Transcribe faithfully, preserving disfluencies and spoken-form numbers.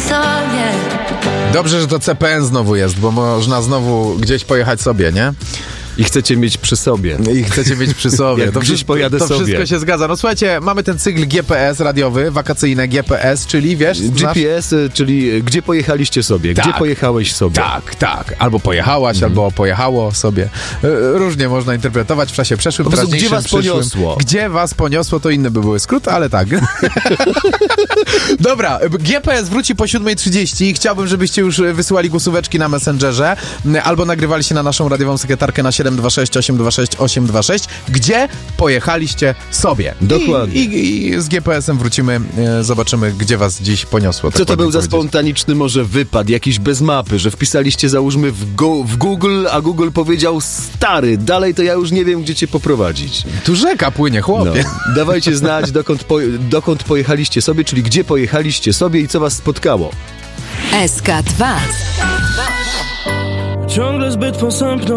sobie. Dobrze, że to C P N znowu jest, bo można znowu gdzieś pojechać sobie, nie? I chcecie mieć przy sobie. I chcecie mieć przy sobie. Jak to gdzieś pojadę to sobie. wszystko się zgadza. No słuchajcie, mamy ten cykl G P S radiowy, wakacyjne G P S, czyli wiesz... G P S, znasz? Czyli gdzie pojechaliście sobie, tak. gdzie pojechałeś sobie. Tak, tak. Albo pojechałaś, mhm. albo pojechało sobie. Różnie można interpretować w czasie przeszłym, po prostu teraźniejszym, gdzie was przyszłym. poniosło. Gdzie was poniosło, to inny by były skrót, ale tak. Dobra, G P S wróci po siódma trzydzieści. Chciałbym, żebyście już wysyłali głosóweczki na Messengerze, albo nagrywali się na naszą radiową sekretarkę na siedem dwa sześć osiem dwa sześć osiem dwa sześć, gdzie pojechaliście sobie. Dokładnie. I, i, i z G P S-em wrócimy, e, zobaczymy, gdzie was dziś poniosło. Co tak to był za powiedzieć. spontaniczny może wypad, jakiś bez mapy, że wpisaliście załóżmy w, go, w Google, a Google powiedział stary, dalej to ja już nie wiem, gdzie cię poprowadzić. Tu rzeka płynie, chłopie. No. Dawajcie znać, dokąd, po, dokąd pojechaliście sobie, czyli gdzie pojechaliście sobie i co was spotkało. S K dwa. Ciągle zbyt posępną